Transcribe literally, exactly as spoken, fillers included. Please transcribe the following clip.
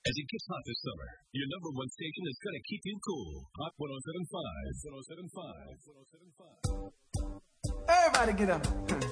As it gets hot this summer, your number one station is going to keep you cool. Hot one oh seven point five. one oh seven point five. Everybody get up.